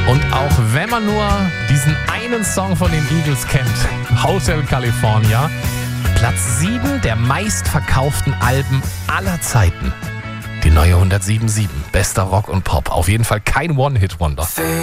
Und auch wenn man nur diesen einen Song von den Eagles kennt, Hotel California, Platz 7 der meistverkauften Alben aller Zeiten. Die neue 107.7, bester Rock und Pop. Auf jeden Fall kein One-Hit-Wonder.